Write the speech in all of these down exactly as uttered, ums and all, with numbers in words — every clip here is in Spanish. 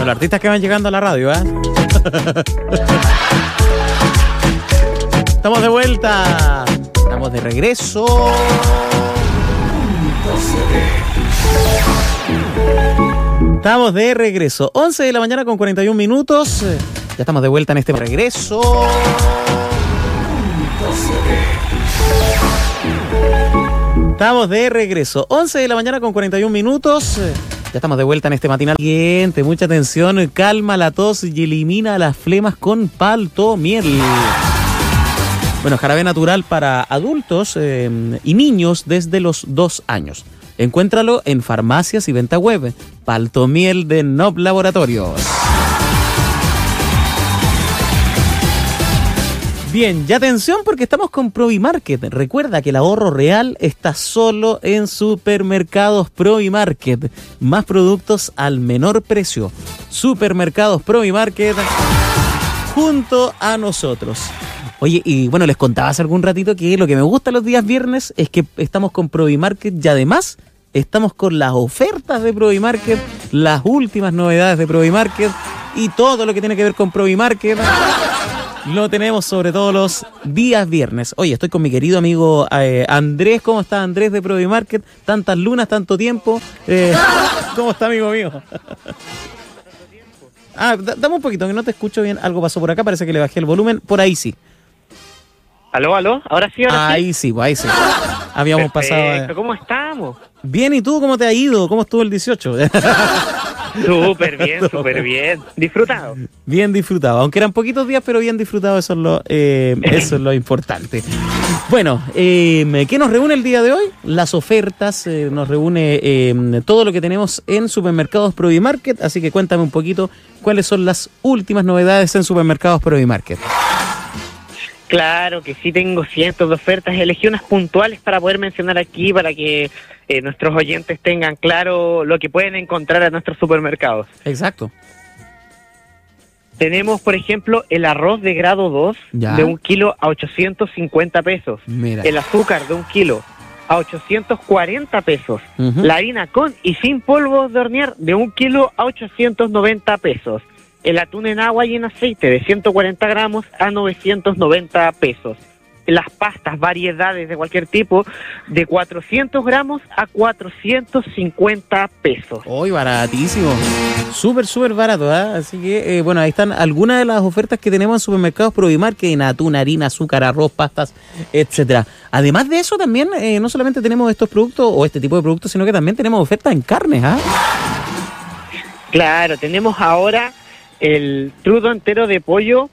los artistas que van llegando a la radio, ¿eh? Estamos de vuelta. Estamos de regreso. Estamos de regreso. once de la mañana con cuarenta y un minutos. Ya estamos de vuelta en este regreso. Estamos de regreso. once de la mañana con cuarenta y un minutos. Ya estamos de vuelta en este matinal. Siguiente, mucha atención. Calma la tos y elimina las flemas con Paltomiel. Bueno, jarabe natural para adultos eh, y niños desde los dos años. Encuéntralo en farmacias y venta web. Paltomiel de Nob Laboratorios. Bien, y atención porque estamos con Provimarket. Recuerda que el ahorro real está solo en Supermercados Provimarket. Más productos al menor precio. Supermercados Provimarket junto a nosotros. Oye, y bueno, les contaba hace algún ratito que lo que me gusta los días viernes es que estamos con Provimarket y además estamos con las ofertas de Provimarket, las últimas novedades de Provimarket y todo lo que tiene que ver con Provimarket. Lo tenemos sobre todo los días viernes. Oye, estoy con mi querido amigo eh, Andrés. ¿Cómo está Andrés de Provimarket? Tantas lunas, tanto tiempo. Eh, ¿Cómo está, amigo mío? Ah, d- dame un poquito, que no te escucho bien. Algo pasó por acá, parece que le bajé el volumen. Por ahí sí. ¿Aló, aló? ¿Ahora sí, ahora ahí sí? sí, ahí sí. Habíamos Perfecto. pasado... Eh... ¿Cómo estamos? Bien, ¿y tú cómo te ha ido? ¿Cómo estuvo el dieciocho? Súper bien, súper bien. Disfrutado. Bien disfrutado, aunque eran poquitos días, pero bien disfrutado, eso es lo, eh, eso es lo importante. Bueno, eh, ¿qué nos reúne el día de hoy? Las ofertas, eh, nos reúne eh, todo lo que tenemos en Supermercados Provimarket, así que cuéntame un poquito cuáles son las últimas novedades en Supermercados Provimarket. Claro que sí, tengo cientos de ofertas. Elegí unas puntuales para poder mencionar aquí, para que eh, nuestros oyentes tengan claro lo que pueden encontrar en nuestros supermercados. Exacto. Tenemos, por ejemplo, el arroz de grado dos ¿Ya? de un kilo a ochocientos cincuenta pesos. Mira. El azúcar de un kilo a ochocientos cuarenta pesos. Uh-huh. La harina con y sin polvo de hornear de un kilo a ochocientos noventa pesos. El atún en agua y en aceite de ciento cuarenta gramos a novecientos noventa pesos. Las pastas, variedades de cualquier tipo, de cuatrocientos gramos a cuatrocientos cincuenta pesos. Uy, baratísimo. Súper, súper barato, ¿eh? Así que, eh, bueno, ahí están algunas de las ofertas que tenemos en Supermercados Provimarket, en atún, harina, azúcar, arroz, pastas, etcétera. Además de eso, también, eh, no solamente tenemos estos productos o este tipo de productos, sino que también tenemos ofertas en carnes, ¿ah? Claro, tenemos ahora el trudo entero de pollo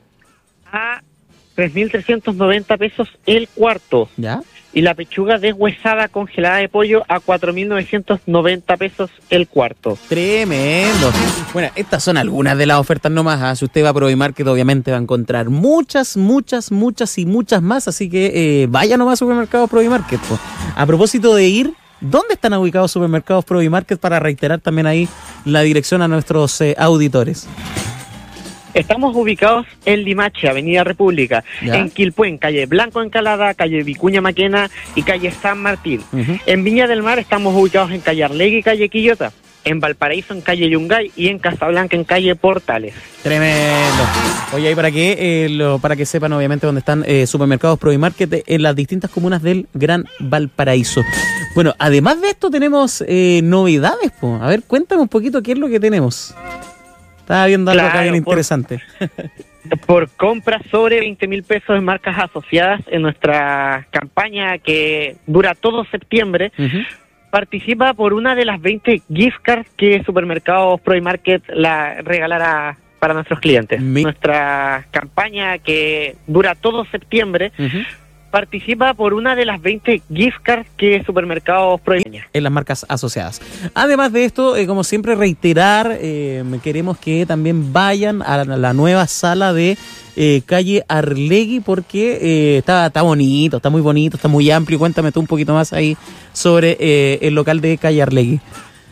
a tres mil trescientos noventa pesos el cuarto. ¿Ya? Y la pechuga deshuesada congelada de pollo a cuatro mil novecientos noventa pesos el cuarto. Tremendo. Bueno, estas son algunas de las ofertas nomás, ¿eh? Si usted va a Provimarket, obviamente va a encontrar muchas, muchas, muchas y muchas más. Así que eh, vaya nomás a Supermercados Provimarket. Po. A propósito de ir, ¿dónde están ubicados Supermercados Provimarket? Para reiterar también ahí la dirección a nuestros eh, auditores. Estamos ubicados en Limache, Avenida República, ¿Ya? En Quilpuén, calle Blanco Encalada, calle Vicuña Maquena y calle San Martín. Uh-huh. En Viña del Mar estamos ubicados en calle Arlegui, calle Quillota, en Valparaíso en calle Yungay y en Casablanca en calle Portales. Tremendo. Oye, ahí para que eh, lo, para que sepan obviamente dónde están eh, Supermercados Provimarket en las distintas comunas del Gran Valparaíso. Bueno, además de esto tenemos eh, novedades, po. A ver, cuéntame un poquito qué es lo que tenemos. Estaba viendo algo Claro, acá bien por, interesante. Por compras sobre veinte mil pesos en marcas asociadas en nuestra campaña que dura todo septiembre, uh-huh. participa por una de las veinte gift cards que Supermercados Provimarket la regalará para nuestros clientes. Mi... Nuestra campaña que dura todo septiembre, uh-huh. participa por una de las veinte gift cards que Supermercados Provimarket en las marcas asociadas. Además de esto, eh, como siempre reiterar, eh, queremos que también vayan a la, la nueva sala de eh, calle Arlegui porque eh, está, está bonito, está muy bonito, está muy amplio. Cuéntame tú un poquito más ahí sobre eh, el local de calle Arlegui.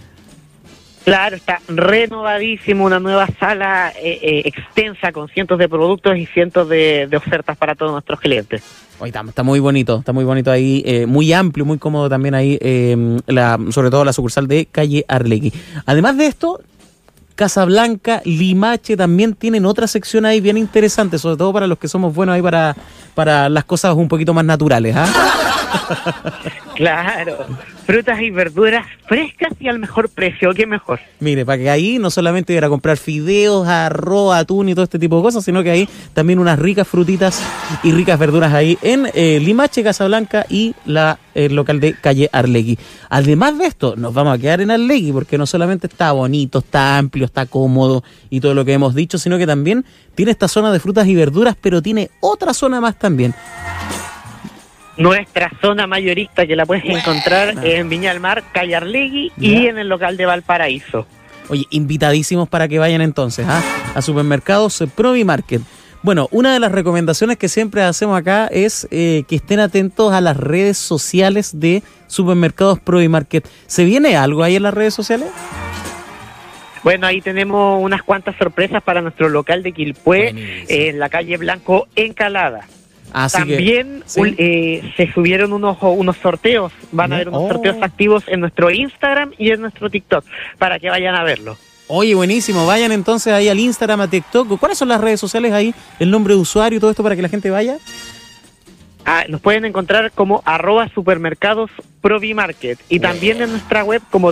Claro, está renovadísimo, una nueva sala eh, eh, extensa con cientos de productos y cientos de, de ofertas para todos nuestros clientes. Oye, está, está muy bonito, está muy bonito ahí, eh, muy amplio, muy cómodo también ahí, eh, la, sobre todo la sucursal de calle Arlegui. Además de esto, Casablanca, Limache también tienen otra sección ahí bien interesante, sobre todo para los que somos buenos ahí para, para las cosas un poquito más naturales, ¿ah? Claro, frutas y verduras frescas y al mejor precio, ¿qué mejor? Mire, para que ahí no solamente ir a comprar fideos, arroz, atún y todo este tipo de cosas, sino que ahí también unas ricas frutitas y ricas verduras ahí en eh, Limache, Casablanca y la, el local de calle Arlegui. Además de esto, nos vamos a quedar en Arlegui porque no solamente está bonito, está amplio, está cómodo y todo lo que hemos dicho, sino que también tiene esta zona de frutas y verduras, pero tiene otra zona más también. Nuestra zona mayorista que la puedes bueno. encontrar en Viña del Mar, calle Arlegui y en el local de Valparaíso. Oye, invitadísimos para que vayan entonces ¿ah? a Supermercados Provimarket. Bueno, una de las recomendaciones que siempre hacemos acá es eh, que estén atentos a las redes sociales de Supermercados Provimarket. ¿Se viene algo ahí en las redes sociales? Bueno, ahí tenemos unas cuantas sorpresas para nuestro local de Quilpué, eh, en la calle Blanco Encalada. Así También que, ¿sí? eh, se subieron unos unos sorteos, van a haber unos oh. sorteos activos en nuestro Instagram y en nuestro TikTok, para que vayan a verlo. Oye, buenísimo, vayan entonces ahí al Instagram, a TikTok. ¿Cuáles son las redes sociales ahí? El nombre de usuario y todo esto para que la gente vaya. Ah, nos pueden encontrar como arroba supermercados Provimarket y también en nuestra web como